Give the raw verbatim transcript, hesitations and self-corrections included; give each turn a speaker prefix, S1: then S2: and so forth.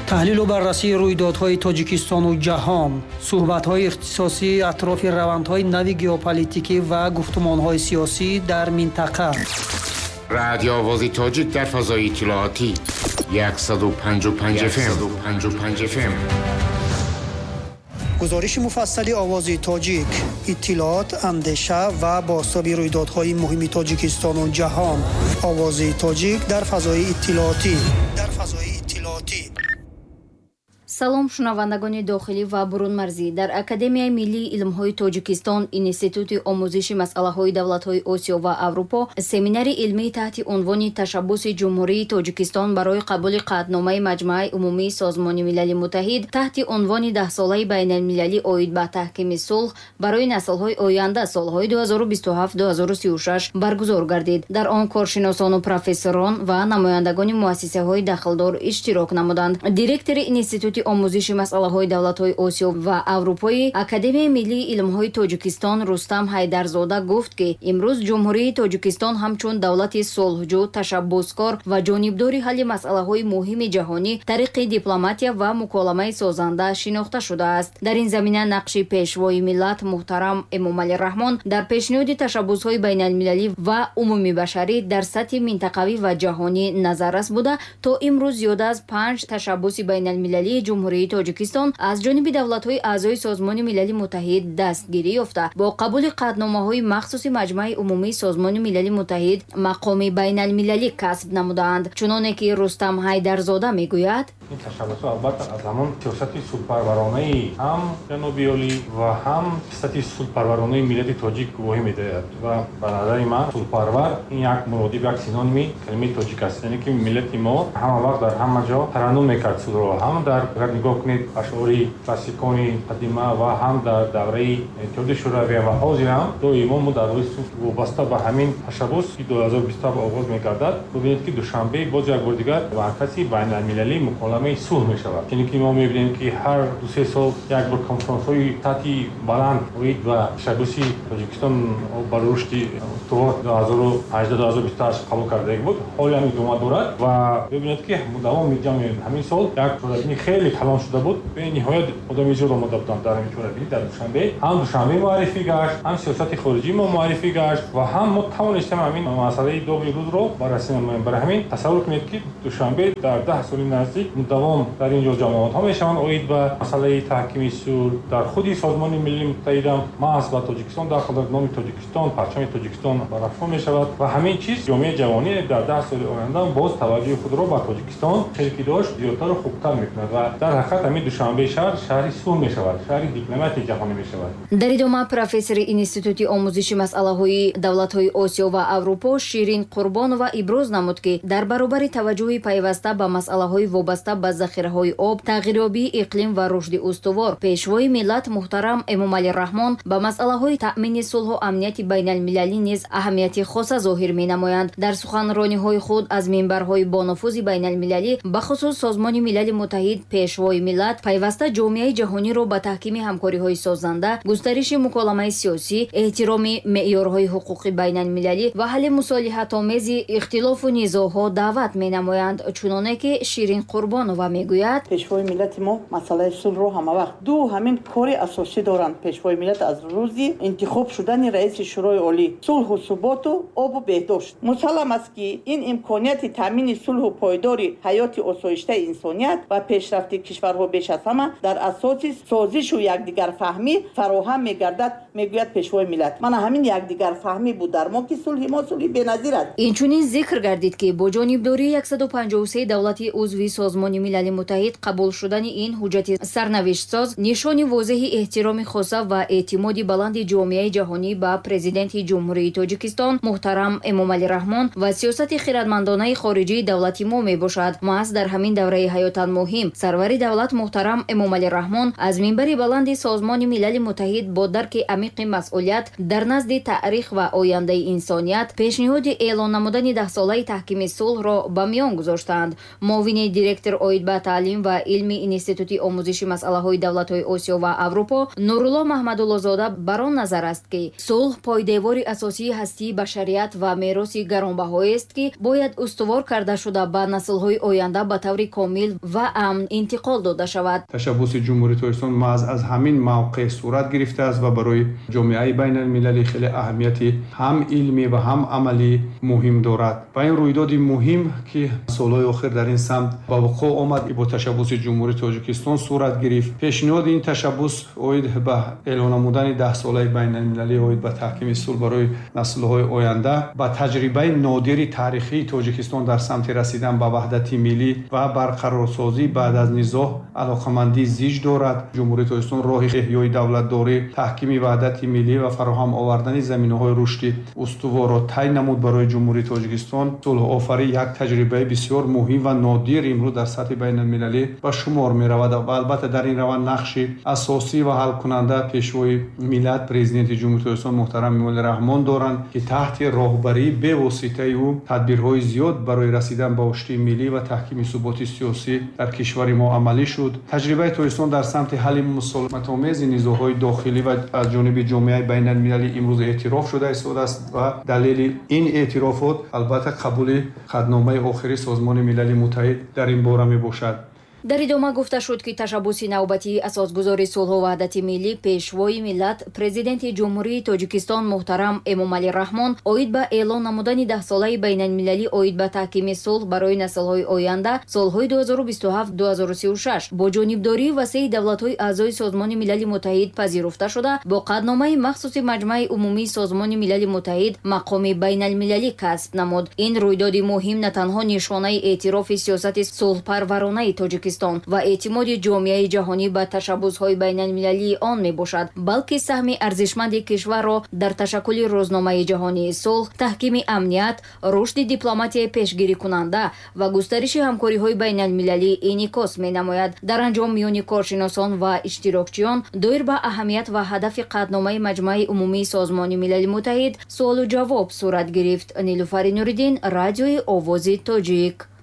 S1: تحلیل و بررسی رویدادهای تاجیکستان و جهان، صحبت‌های اختصاصی اطراف روندهای نو ژئوپلیتیکی و گفتمان‌های سیاسی در منطقه.
S2: رادیو آوازی تاجیک در فضای اطلاعاتی صد و پنج و پنج اف ام.
S1: گزارش مفصل آوازی تاجیک، اطلاعات، اندیشه و بازتاب رویدادهای مهم تاجیکستان و جهان. آوازی تاجیک در فضای اطلاعاتی. در فضای اطلاعاتی.
S3: салом шунавандагони дохилӣ ва бурунмарзӣ. дар академияи миллии илмҳои тоҷикистон институти омӯзиши масъалаҳои давлатҳои осиё ва аврупо семинари илмӣ таҳти унвони ташаббуси ҷумҳурии тоҷикистон барои қабули қаъдномаи маҷмӯаи умумии созмони милали муттаҳид таҳти унвони даҳсолаи байналмилалӣ оид ба таҳкими сулҳ барои наслҳои оянда солҳои ду ҳазору бисту ҳафт - ду ҳазору сию шаш баргузор гардид. дар он коршиносону профессорон ва намояндагони муассисаҳои дахлдор иштирок намуданд. директори институти омӯзиши масъалаҳои давлатҳои осиё ва аврупои академияи миллии илмҳои тоҷикистон Рустам Ҳайдарзода гуфт ки имрӯз ҷумҳурии тоҷикистон ҳамчун давлати сулҳҷӯ, ташаббускор ва ҷонибдори ҳалли масъалаҳои муҳими ҷаҳонӣ тариқи дипломатия ва муколамаи созанда шинохта шудааст. дар ин замина нақши пешвои миллат муҳтарам Эмомалӣ Раҳмон дар пешниҳоди ташаббусҳои байналмилалӣ ва умумибашарӣ дар сатҳи минтақавӣ ва ҷаҳонӣ назаррас буда то имрӯз зиёда аз панҷ ташаббуси байналмилалии ҷумҳурии тоҷикистон аз ҷониби давлатҳои аъзои созмони милали муттаҳид дастгирӣ ёфта бо қабули қаъдномаҳои махсуси маҷмӯаи умумии созмони милали муттаҳид мақоми байналмилалӣ касб намуданд. чуноне ки Рустам Ҳайдарзода мегӯяд,
S4: این تشبس البته از همون سیاست سودپرورانه هم جنوبی عالی و هم سیاست سودپرورانه ملت تاجیک گواهی می‌دهد و به نظر من سودپرور این یک مرادف یک سینونیم کلمه تاجیک است. یعنی که ملت ما همه وقت در همه جا ترنم می‌کرد سود را، هم در اگر نگاه کنید اشعاری کلاسیکان قدیمه و هم در دوره اتحاد شوروی و حاضر هم دائما ما در روی سود وابسته به همین تشبس که دو هزار و بیست آغاز می‌گردد. ببینید که دوشنبه باز یک بار دیگر مرکزی بین‌المللی مکالمه صلح می‌شود. یعنی که ما می‌بینیم که هر دو سه سال یک بار کنفرانس‌های سطحی بلند اوید و تشبسی تاجیکستان بر رشد تو دو هزار و هجده - دو هزار و بیست و هشت قبول کرده بود. حالا هم ادامه دارد و ببینید که دوام می‌جامیم همین سال یک پروژه خیلی کلان شده بود. به نهایت آدم زیاد آمده بودند در این چوره در دوشنبه. هم دوشنبه معرفی گشت، هم سیاست خارجی ما معرفی گشت و هم ما توانستیم همین مسئله دو روز رو بررسی نماییم. برای همین تصور کنید که دوشنبه در ده سال نزدیک مداوم در اینجا جماعت ها میشوند اوید به مسئله تحکیم صلح در خودی سازمان ملی متحد هم محض به تاجیکستان داخل در نام تاجیکستان پرچم تاجیکستان برافروخته میشود و همین چیز جامعه جهانی در ده سال آینده باز توجه خود را به تاجیکستان خیلی داشت زیادتر و خوبتر میکند و در حقیقت همین دوشنبه شهر شهری صلح میشود، شهری دیپلماتی جهانی میشود.
S3: дар идома профессори институти омӯзиши масъалаҳои давлатҳои осиё ва аврупо Ширин Қурбонова иброз намуд ки дар баробари таваҷҷӯҳи пайваста ба масъалаҳои вобаста ба захираҳои об, тағйирёбии иқлим ва рушди устувор, пешвои миллат муҳтарам Эмомалӣ Раҳмон ба масъалаҳои таъмини сулҳу амнияти байналмилалӣ низ аҳамияти хоса зоҳир менамоянд. дар суханрониҳои худ аз минбарҳои бонуфузи байналмилалӣ ба хусус созмони милали муттаҳид пешвои миллат пайваста ҷомеаи ҷаҳониро ба таҳкими ҳамкориҳои созанда, густариши муколамаи сиёсӣ, эҳтироми меъёрҳои ҳуқуқи байналмилалӣ ва ҳалли мусолиҳатомези ихтилофу низоъҳо даъват менамоянд. чуноне ки Ширин Қурбонова мегӯяд,
S5: пешвои миллати мо масъалаи сулҳро ҳамавақт ду ҳамин кори асосӣ доранд. пешвои миллат аз рӯзи интихоб шудани раиси шӯрои олӣ сулҳу суботу обу беҳдошт. мусаллам аст ки ин имконияти таъмини сулҳу пойдори ҳаёти осоиштаи инсоният ва пешрафти кишварҳо беш аз ҳама дар асоси созишу якдигарфаҳмӣ фароҳам мегардад, мегӯяд пешвои миллат. мана ҳамин якдигарфаҳмӣ буд дар мо ки сулҳи мо сулҳи беназир аст.
S3: инчунин зикр гардид ки бо ҷонибдории саду панҷоҳу се давлати узви созмони милали муттаҳид қабул шудани ин ҳуҷҷати сарнавиштсоз нишони возеҳи эҳтироми хоса ва эътимоди баланди ҷомеаи ҷаҳонӣ ба президенти ҷумҳурии тоҷикистон муҳтарам Эмомалӣ Раҳмон ва сиёсати хиратмандонаи хориҷии давлати мо мебошад. маҳз дар ҳамин давраи ҳаётан муҳим сарвари давлат муҳтарам Эмомалӣ Раҳмон аз минбари баланди созмони милали муттаҳид бо дарки амиқ амиқи масъулият дар назди таърих ва ояндаи инсоният пешниҳоди эълон намудани даҳсолаи таҳкими сулҳро ба миён гузоштанд. муовини директор оид ба таълим ва илми институти омӯзиши масъалаҳои давлатҳои осиё ва аврупо нурулло маҳмадуллозода бар он назар аст ки сулҳ пойдевори асосии ҳастии башарият ва мероси гаронбаҳоест ки бояд устувор карда шуда ба наслҳои оянда ба таври комил ва амн интиқол дода шавад.
S6: ташаббуси ҷумҳурии тоҷикистон маҳз аз ҳамин мавқеъ сурат гирифтааст ва барои ҷомеаи байналмилалӣ хеле аҳамияти ҳам илмӣ ва ҳам амалӣ муҳим дорад. ва ин рӯйдоди муҳим ки солҳои охир дар ин самт ба вуқӯъ омад бо ташаббуси ҷумҳурии тоҷикистон сурат гирифт. пешниҳоди ин ташаббус оид ба эълон намудани даҳсолаи байналмилалӣ оид ба таҳкими сулҳ барои наслҳои оянда ба таҷрибаи нодири тарихии тоҷикистон дар самти расидан ба ваҳдати миллӣ ва барқарорсозӣ баъд аз низоъ алоқамандӣ зич дорад. ҷумҳурии тоҷикистон роҳи эҳёи давлатдорӣ, таҳкими ваҳдати миллӣ ва фароҳам овардани заминаҳои рушди устуворро тай намуд. барои ҷумҳурии тоҷикистон сулҳофарӣ як таҷрибаи бисёр муҳим ва нодир имрӯз дар сатҳи байналмилалӣ ба шумор меравад ва албатта дар ин раванд нақши асосӣ ва ҳалкунанда пешвои миллат президенти ҷумҳурии тоҷикистон муҳтарам эмомалӣ раҳмон доранд ки таҳти роҳбарии бевоситаи ӯ тадбирҳои зиёд барои расидан ба оштии миллӣ ва таҳкими суботи сиёсӣ дар кишвари мо амалӣ шуд. таҷрибаи тоҷикистон дар самти ҳалли мусолиматомези низоъҳои дохилӣ ва аз ҷониби ҷомеаи байналмилалӣ имрӯз эътироф шуда истодааст ва далели ин эътирофот албатта қабули хатномаи охири созмони милали муттаҳид дар ин бора мебошад.
S3: дар идома гуфта шуд ки ташаббуси навбатии асосгузори сулҳу ваҳдати миллӣ пешвои миллат президенти ҷумҳурии тоҷикистон муҳтарам эмомалӣ раҳмон оид ба эълон намудани даҳсолаи байналмилалӣ оид ба таҳкими сулҳ барои наслҳои оянда солҳои ду ҳазору бисту ҳафт ду ҳазору сию шаш бо ҷонибдории васеъи давлатҳои аъзои созмони милали муттаҳид пазируфта шуда бо қадномаи махсуси маҷмаи умумии созмони милали муттаҳид мақоми байналмилалӣ касб намуд. ин рӯйдоди муҳим на танҳо нишонаи эътирофи сиёсати сулҳпарваронаи тоҷикистон ва эътимоди ҷомеаи ҷаҳонӣ ба ташаббусҳои байналмилалии он мебошад, балки саҳми арзишманди кишварро дар ташаккули рӯзномаи ҷаҳонии сулҳ, таҳкими амният, рушди дипломатияи пешгирикунанда ва густариши ҳамкориҳои байналмилалӣ инъикос менамояд. дар анҷом миёни коршиносон ва иштирокчиён доир ба аҳамият ва ҳадафи қадномаи маҷмаи умумии созмони милали муттаҳид суолу ҷавоб сурат гирифт. нилуфари нуриддин, радиои овози тоҷик.